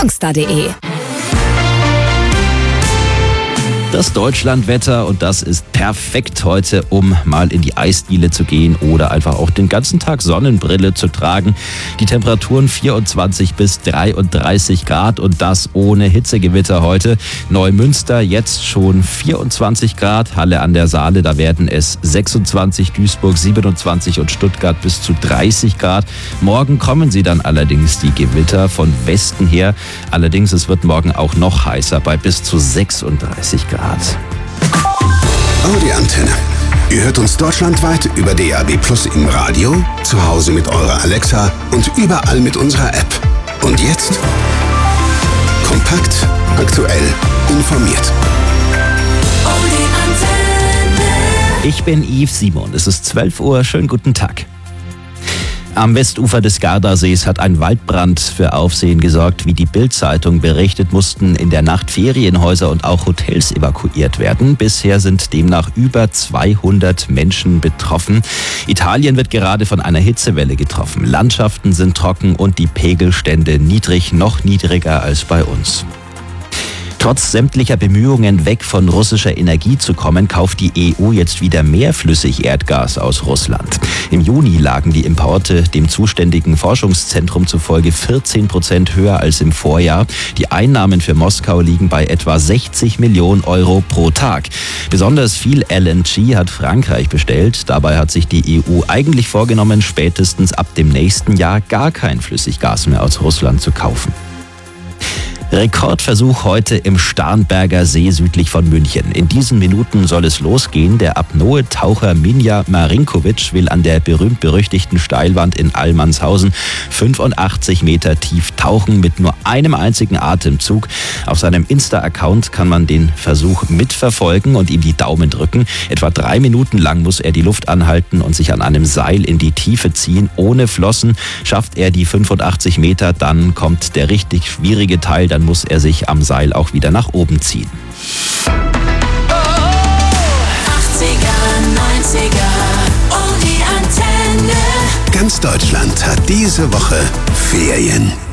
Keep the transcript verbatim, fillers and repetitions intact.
kongstar punkt de. Das Deutschlandwetter, und das ist perfekt heute, um mal in die Eisdiele zu gehen oder einfach auch den ganzen Tag Sonnenbrille zu tragen. Die Temperaturen vierundzwanzig bis dreiunddreißig Grad und das ohne Hitzegewitter heute. Neumünster jetzt schon vierundzwanzig Grad, Halle an der Saale, da werden es sechsundzwanzig, Duisburg siebenundzwanzig und Stuttgart bis zu dreißig Grad. Morgen kommen sie dann allerdings, die Gewitter, von Westen her. Allerdings, es wird morgen auch noch heißer bei bis zu sechsunddreißig Grad. Audi Antenne. Ihr hört uns deutschlandweit über D A B Plus im Radio, zu Hause mit eurer Alexa und überall mit unserer App. Und jetzt kompakt, aktuell, informiert. Audi Antenne. Ich bin Yves Simon. Es ist zwölf Uhr. Schönen guten Tag. Am Westufer des Gardasees hat ein Waldbrand für Aufsehen gesorgt. Wie die Bild-Zeitung berichtet, mussten in der Nacht Ferienhäuser und auch Hotels evakuiert werden. Bisher sind demnach über zweihundert Menschen betroffen. Italien wird gerade von einer Hitzewelle getroffen. Landschaften sind trocken und die Pegelstände niedrig, noch niedriger als bei uns. Trotz sämtlicher Bemühungen, weg von russischer Energie zu kommen, kauft die E U jetzt wieder mehr Flüssigerdgas aus Russland. Im Juni lagen die Importe dem zuständigen Forschungszentrum zufolge vierzehn Prozent höher als im Vorjahr. Die Einnahmen für Moskau liegen bei etwa sechzig Millionen Euro pro Tag. Besonders viel L N G hat Frankreich bestellt. Dabei hat sich die E U eigentlich vorgenommen, spätestens ab dem nächsten Jahr gar kein Flüssiggas mehr aus Russland zu kaufen. Rekordversuch heute im Starnberger See südlich von München. In diesen Minuten soll es losgehen. Der Apnoe-Taucher Minja Marinkovic will an der berühmt-berüchtigten Steilwand in Allmannshausen fünfundachtzig Meter tief tauchen mit nur einem einzigen Atemzug. Auf seinem Insta-Account kann man den Versuch mitverfolgen und ihm die Daumen drücken. Etwa drei Minuten lang muss er die Luft anhalten und sich an einem Seil in die Tiefe ziehen. Ohne Flossen schafft er die fünfundachtzig Meter, dann kommt der richtig schwierige Teil, dann muss er sich am Seil auch wieder nach oben ziehen. achtziger, neunziger, Audi Antenne. Ganz Deutschland hat diese Woche Ferien.